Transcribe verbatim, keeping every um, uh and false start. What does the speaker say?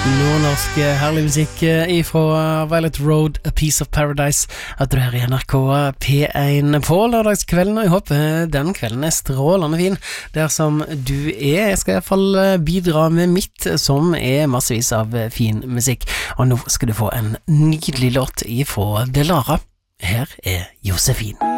Nordnorsk herlig musikk ifra Violet Road, A Piece of Paradise, at du er i N R K P én på lørdagskvelden, og jeg håper den kvelden er strålende fin der som du er. Jeg skal i hvert fall bidra med mitt, som er massevis av fin musikk, og nå skal du få en nydelig låt ifra Delara. Her er Josefin.